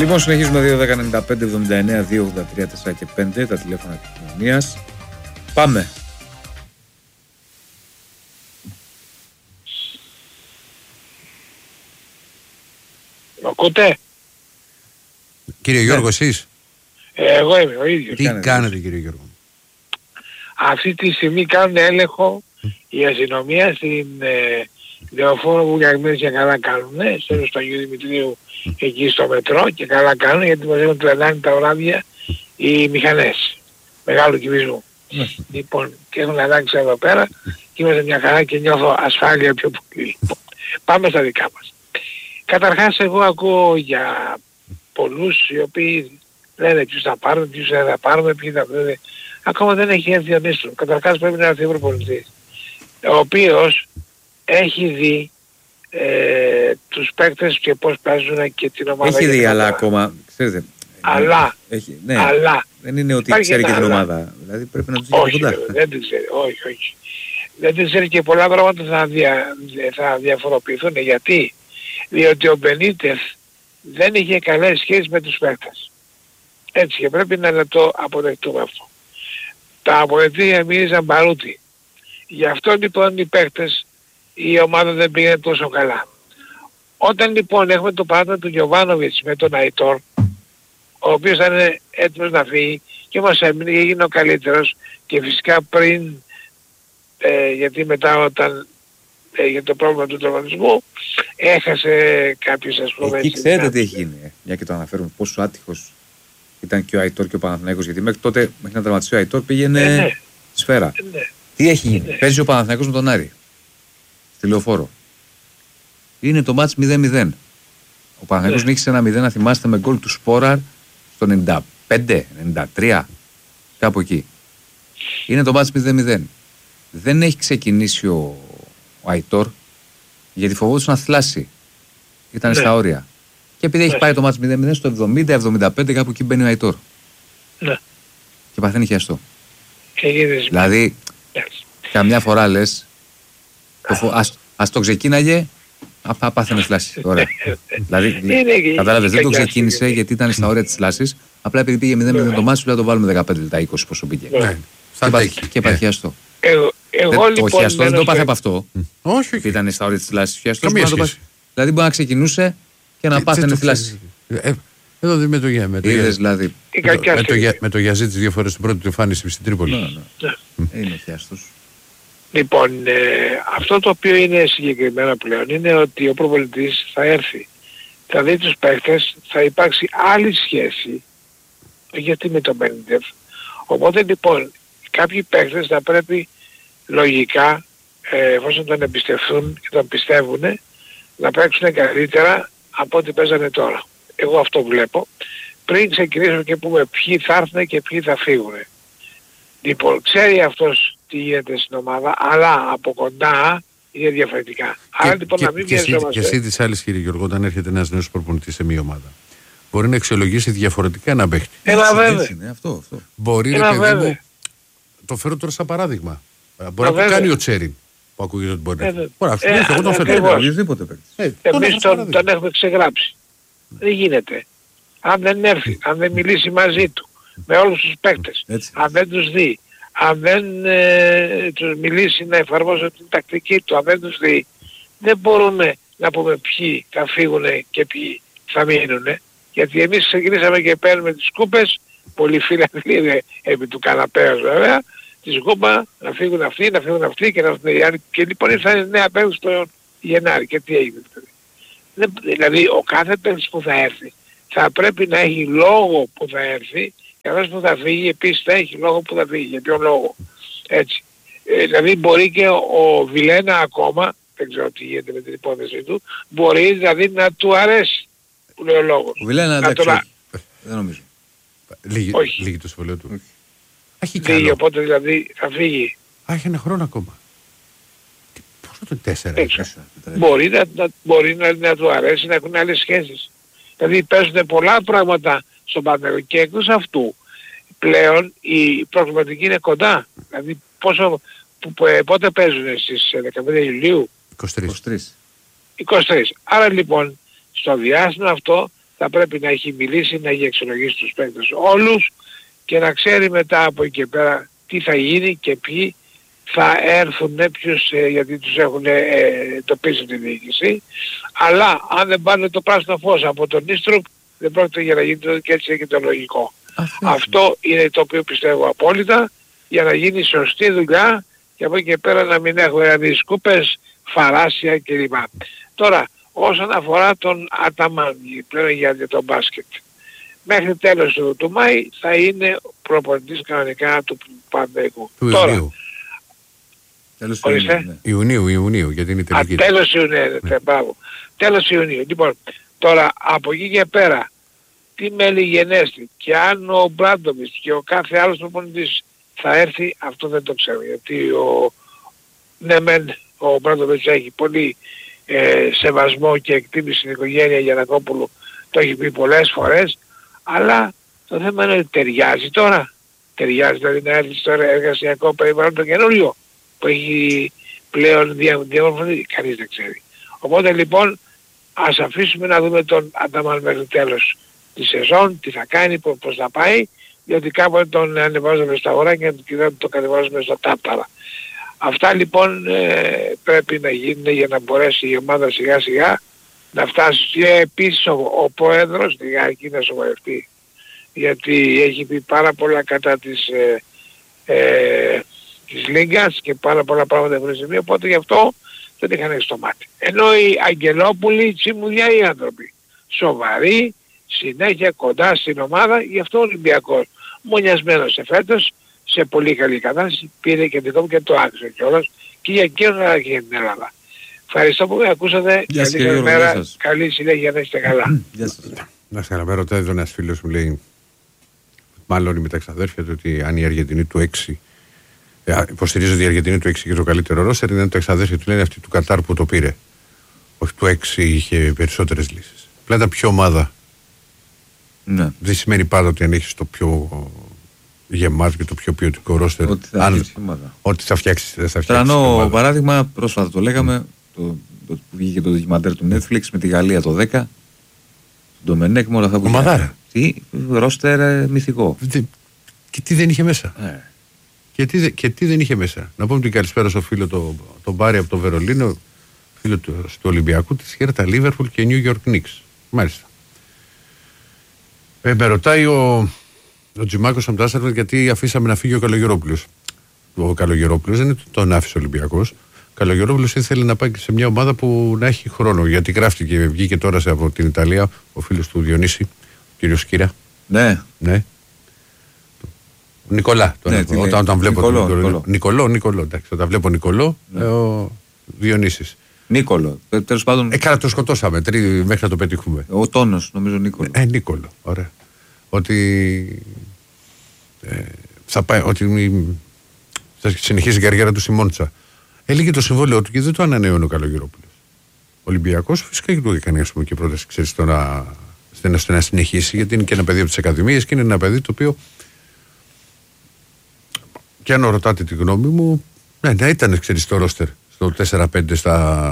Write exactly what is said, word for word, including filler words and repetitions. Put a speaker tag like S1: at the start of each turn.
S1: Λοιπόν, συνεχίζουμε δύο δέκα ενενήντα πέντε εβδομήντα εννέα δύο ογδόντα τρία τέσσερα και πέντε τα τηλέφωνα επικοινωνίας. Πάμε.
S2: Ακούτε?
S3: Κύριε Γιώργο, ναι. Εσείς?
S2: Ε, εγώ είμαι ο ίδιος.
S3: Τι κάνετε, κάνετε κύριε Γιώργο?
S2: Αυτή τη στιγμή κάνουν έλεγχο mm. η αστυνομία στην ε, Λεωφόρο Βουλιαγμένης και καλά κάνουν, στο στο Αγίου Δημητρίου mm. εκεί στο μετρό και καλά κάνουν γιατί μας έχουν τρελάνει τα βράδια οι μηχανές μεγάλου κυβισμού. Mm. Λοιπόν, και έχουν αλλάξει εδώ πέρα και είμαστε μια χαρά και νιώθω ασφάλεια πιο πολύ. Πάμε στα δικά μας. Καταρχάς εγώ ακούω για πολλούς οι οποίοι λένε ποιους θα πάρουμε, ποιους δεν θα πάρουμε, ποιοι θα βρουν. Ακόμα δεν έχει έρθει ο Νίστρομ. Καταρχάς πρέπει να έρθει ο προπονητής, ο οποίος έχει δει ε, τους παίκτες και πώς παίζουν και την ομάδα.
S1: Έχει δει, αλλά ακόμα, ξέρετε.
S2: Αλλά,
S1: έχει, ναι,
S2: αλλά.
S1: Δεν είναι ότι ξέρει και την ομάδα. Δηλαδή πρέπει να τους δει
S2: όχι,
S1: κοντά.
S2: Δεν την ξέρει, όχι, όχι. Δεν την ξέρει και πολλά πράγματα θα, δια, θα διαφοροποιηθούν. Γιατί? Διότι ο Μπενίτες δεν είχε καλές σχέσεις με τους παίκτες. Έτσι και πρέπει να το αποδεχτούμε αυτό. Τα αποδεκτήρια μίλησαν παρούτι. Γι' αυτό λοιπόν οι παίκτες, η ομάδα δεν πήγαινε τόσο καλά. Όταν λοιπόν έχουμε το παράδειγμα του Γιωβάνοβιτς με τον Αϊτόρ, ο οποίος θα είναι έτοιμος να φύγει και όμως έμεινε και έγινε ο καλύτερος και φυσικά πριν, ε, γιατί μετά όταν ε, για το πρόβλημα του τραυματισμού έχασε κάποιους ας πούμε.
S1: Εκεί ξέρετε τι έχει γίνει, μια και το αναφέρουμε πόσο άτυχος ήταν και ο Αϊτόρ και ο Παναθηναϊκός, γιατί μέχρι τότε, μέχρι να τραυματιστεί ο Αϊτόρ πήγαινε ε, ναι. σφαίρα. Ε, ναι. Τι έχει γίνει? Ναι. Παίζει ο Παναθηναϊκός με τον Άρη στη Λεωφόρο. Είναι το μάτς μηδέν μηδέν. Ο Παναθηναϊκός ναι. νίκησε ένα μηδέν, να θυμάστε, με γκολ του Σπόραρ στο ενενήντα πέντε ενενήντα τρία, κάπου εκεί. Είναι το μάτς μηδέν μηδέν. Δεν έχει ξεκινήσει ο, ο Αϊτόρ γιατί φοβόταν να θλάσει. Ήταν ναι. στα όρια. Και επειδή ναι. έχει πάει το μάτς μηδέν μηδέν στο εβδομήντα εβδομήντα πέντε, κάπου εκεί μπαίνει ο Αϊτόρ. Ναι. Και παθαίνει χιαστό. Δηλαδή, yes. καμιά φορά λες, το φο... ας, ας το ξεκίναγε, θα πάθαινε θλάση. Ωραία. δηλαδή, κατάλαβες, δεν το ξεκίνησε γιατί ήταν στα όρια της θλάσης, απλά επειδή πήγε μηδέν μηδέν το μάτς, σου λέει να το βάλουμε δεκαπέντε λεπτά, είκοσι πόσο πήγε. Και πάει χιαστό. Το χιαστό δεν το πάθε από αυτό. Όχι, όχι. Ήταν στα όρια της θλάσης. Δηλαδή μπορεί να ξεκινούσε και να πάθαινε θλάση.
S3: Εδώ με το, με το,
S1: Είδες, δηλαδή.
S3: με το, με το, με το Γιαζίτης δύο φορές την πρώτη του εμφάνιση στην Τρίπολη.
S1: Ναι, ναι. Mm. Είναι χιάστος.
S2: Λοιπόν, ε, αυτό το οποίο είναι συγκεκριμένα πλέον είναι ότι ο προπονητής θα έρθει, θα δει τους παίκτες, θα υπάρξει άλλη σχέση, γιατί με τον Μπένιτεφ. Οπότε λοιπόν κάποιοι παίκτες θα πρέπει λογικά, ε, εφόσον τον εμπιστευτούν και τον πιστεύουν, να παίξουν καλύτερα από ό,τι παίζανε τώρα. Εγώ αυτό βλέπω. Πριν ξεκινήσουμε και πούμε ποιοι θα έρθουν και ποιοι θα φύγουν. Λοιπόν, ξέρει αυτός τι γίνεται στην ομάδα, αλλά από κοντά είναι διαφορετικά. Και, Άρα λοιπόν και, να μην βιαζόμαστε.
S3: Και εσύ της άλλης, κύριε Γιώργο, όταν έρχεται ένας νέος προπονητής σε μια ομάδα, μπορεί να αξιολογήσει διαφορετικά έναν παίχτη.
S2: Ένα βέβαια.
S1: Είναι αυτό, αυτό.
S3: Μπορεί να παιδί, το φέρω τώρα σαν παράδειγμα. Μπορεί να το κάνει ο Τσέριν. Που ακούγεται ότι μπορεί να κάνει. Μπορεί να φέρει, εγώ τον φέρω.
S2: Εμείς τον, τον έχουμε ξεγράψει. Δεν γίνεται. Αν δεν έρθει, αν δεν μιλήσει μαζί του, με όλους τους παίκτες, αν δεν τους δει, αν δεν ε, τους μιλήσει να εφαρμόζουν την τακτική του, αν δεν τους δει, δεν μπορούμε να πούμε ποιοι θα φύγουν και ποιοι θα μείνουν. Γιατί εμείς ξεκινήσαμε και παίρνουμε τις κούπες, πολλοί φίλοι είναι επί του καναπέας βέβαια, τη σκούπα να φύγουν αυτοί, να φύγουν αυτοί και να έρθουν οι άλλοι. Και λοιπόν ήρθαν νέα παίκτες το Γενάρη. Και τι έγινε δηλαδή. Δηλαδή ο κάθε παίκτης που θα έρθει θα πρέπει να έχει λόγο που θα έρθει και αυτός που θα φύγει επίσης θα έχει λόγο που θα φύγει. Για ποιον λόγο. Έτσι. Ε, δηλαδή μπορεί και ο, ο Βιλένα ακόμα, δεν ξέρω τι γίνεται με την υπόθεση του, μπορεί δηλαδή να του αρέσει που λέει ο λόγος.
S1: Ο Βιλένα δεν ξέρω. Δεν νομίζω.
S3: Λίγη το συμβολίο του.
S2: Έχει φύγει, οπότε δηλαδή θα φύγει.
S3: Α, έχει ένα χρόνο ακόμα. Πόσο το τέσσερα.
S2: Μπορεί, να, να, μπορεί να, να του αρέσει να έχουν άλλες σχέσεις. Δηλαδή παίζουν πολλά πράγματα στον Παναθηναϊκό και εκτός αυτού πλέον η προγραμματική είναι κοντά. Δηλαδή πόσο, που, που, πότε παίζουν στις δεκαπέντε Ιουλίου.
S3: είκοσι τρεις.
S2: είκοσι τρεις. Άρα λοιπόν στο διάστημα αυτό θα πρέπει να έχει μιλήσει, να έχει εξολογήσει τους παίκτες όλους και να ξέρει μετά από εκεί και πέρα τι θα γίνει και ποιοι θα έρθουν, ποιους, ε, γιατί τους έχουν ε, εντοπίσει τη διοίκηση. Αλλά αν δεν πάνε το πράσινο φως από τον Νίστρουπ, δεν πρόκειται για να γίνει και έτσι και το λογικό. Αυτό, Αυτό είναι το οποίο πιστεύω απόλυτα, για να γίνει σωστή δουλειά και από εκεί και πέρα να μην έχουμε δηλαδή σκούπες, φαράσια κλπ. Τώρα, όσον αφορά τον Αταμάν, πλέον για τον μπάσκετ, μέχρι τέλος του, του Μάη θα είναι προπονητής κανονικά του Παναθηναϊκού. Τώρα,
S1: τέλος Ιουνίου, ναι.
S3: Ιουνίου, Ιουνίου, γιατί είναι η τελική.
S2: Α, τέλος Ιουνίου, ναι. Μπράβο. Τέλος Ιουνίου. Λοιπόν, τώρα από εκεί και πέρα, τι μέλη γενέστη και αν ο Μπράντοβιτς και ο κάθε άλλος προπονητής θα έρθει, αυτό δεν το ξέρω. Γιατί ο, ναι μεν, ο Μπράντοβιτς έχει πολύ ε, σεβασμό και εκτίμηση στην οικογένεια Γιαννακόπουλου, το έχει πει πολλές φορές, αλλά το θέμα είναι ότι ταιριάζει τώρα. Ταιριάζει δηλαδή να έρθει στο εργασιακό περιβάλλον το καινούριο που έχει πλέον διαμορφωθεί, κανείς δεν ξέρει. Οπότε λοιπόν ας αφήσουμε να δούμε τον Αταμάν μέχρι τέλος τη σεζόν, τι θα κάνει, πώς θα πάει, διότι κάποτε τον ανεβάζουμε στα ωράκια και δεν το κατεβάζουμε στα τάπταρα. Αυτά λοιπόν ε, πρέπει να γίνουν για να μπορέσει η ομάδα σιγά σιγά να φτάσει. Και επίσης ο, ο πρόεδρος λιγάκι να σοβαρευτεί, γιατί έχει πει πάρα πολλά κατά της, ε, ε, της Λίγκας και πάρα πολλά πράγματα έχουν σημείο, οπότε γι' αυτό δεν είχαν έχει στο μάτι. Ενώ οι Αγγελόπουλοι τσιμουδιά οι άνθρωποι, σοβαροί, συνέχεια κοντά στην ομάδα, γι' αυτό ο Ολυμπιακός μονιασμένος εφέτος σε πολύ καλή κατάσταση πήρε και δικό μου και το άξιο κιόλας και για εκείνον αλλά και για την Ελλάδα. Ευχαριστώ που με ακούσατε.
S1: Γεια
S2: καλή καλημέρα, καλή συνέχεια, να είστε καλά.
S1: Γεια σας.
S3: Να σε καλά, με ρωτάει εδώ ένας φίλος μου, λέει, μάλλον με τα εξαδέρφια του, ότι αν η Αργεντινή του έξι, υποστηρίζει ότι η Αργεντινή του έξι και το καλύτερο ρόστερ, είναι το εξαδέρφια του, λένε αυτή του Κατάρ που το πήρε. Όχι, του έξι είχε περισσότερες λύσεις. Απλά ήταν πιο ομάδα.
S1: Ναι.
S3: Δεν σημαίνει πάντα ότι αν έχεις το πιο γεμάτο και το πιο ποιοτικό ρόστερ,
S1: ότι θα
S3: αν,
S1: ομάδα.
S3: ότι θα φτιάξεις, δεν θα φτιάξεις.
S1: Τρανό παράδειγμα, πρόσφατα το λέγαμε, το, το, που βγήκε το ντοκιμαντέρ του Netflix με τη Γαλλία το δέκα, τον Ντομενέκ με όλα αυτά που
S3: ομαδάρα.
S1: Τι, ρόστερ ε, μυθικό.
S3: Δε, και τι δεν είχε μέσα.
S1: Ε.
S3: Και, τι, και τι δεν είχε μέσα. Να πούμε την καλησπέρα στο φίλο τον το Μπάρι από το Βερολίνο, φίλο του, του Ολυμπιακού, της Χέρτα Λίβερπουλ και New York Knicks. Μάλιστα. Ε, με ρωτάει ο, ο Τζιμάκος από το Άσαρβερ γιατί αφήσαμε να φύγει ο Καλογερόπουλος. Ο Καλογερόπουλος δεν είναι τον άφησε ο Ολυμπιακός. Ο Καλογερόπουλος ήθελε να πάει σε μια ομάδα που να έχει χρόνο. Γιατί γράφτηκε, βγήκε τώρα σε, από την Ιταλία ο φίλος του Διονύση, ο κύριος Σκύρα.
S1: Ναι.
S3: Ναι. Νικολά. Τον,
S1: ναι,
S3: όταν, όταν, όταν βλέπω
S1: Νικολό,
S3: τον Νικολό.
S1: Νικολό,
S3: Νικολό, εντάξει. Όταν βλέπω Νικολό, ναι. ε, ο Διονύσης.
S1: Νίκολο. Τέλος πάντων.
S3: Ε, καλά, το σκοτώσαμε τρί, μέχρι να το πετύχουμε.
S1: Ο τόνος, νομίζω Νίκολο.
S3: Ε, Νίκολο. Ωραία. Ότι. Ε, θα πάει. Ότι θα συνεχίσει η καριέρα του στη Μόντσα. Έλεγε το συμβόλαιο του και δεν το ανανεώνει ο Καλογερόπουλος. Ο Ολυμπιακός φυσικά και του έκανε ας πούμε, και πρόταση ξέρεις, το να, να, να συνεχίσει, γιατί είναι και ένα παιδί από τις Ακαδημίες και είναι ένα παιδί το οποίο. Και αν ρωτάτε τη γνώμη μου, ναι, ναι ήταν ξέρεις, στο ρόστερ στο τέσσερα πέντε στα.